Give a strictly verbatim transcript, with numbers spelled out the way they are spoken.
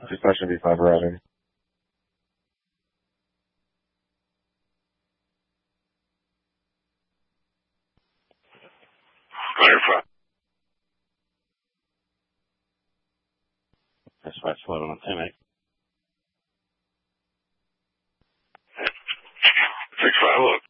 Suspension B five routing. Clarify. That's why it's floating on ten eight. Six five, look.